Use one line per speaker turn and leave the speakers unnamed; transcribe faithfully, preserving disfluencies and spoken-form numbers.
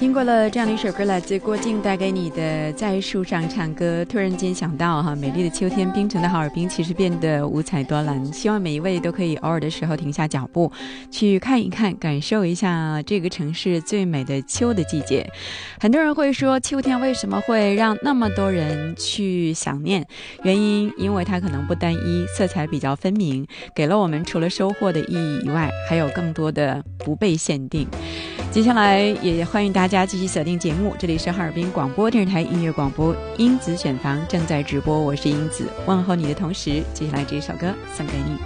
听过了这样的一首歌，来自郭靖带给你的在树上唱歌。突然间想到哈，美丽的秋天，冰城的哈尔滨其实变得五彩多蓝。希望每一位都可以偶尔的时候停下脚步，去看一看，感受一下这个城市最美的秋的季节。很多人会说，秋天为什么会让那么多人去想念？原因因为它可能不单一，色彩比较分明，给了我们除了收获的意义以外，还有更多的不被限定。接下来也欢迎大家继续锁定节目，这里是哈尔滨广播电视台音乐广播英子选房正在直播，我是英子，问候你的同时，接下来这首歌送给你。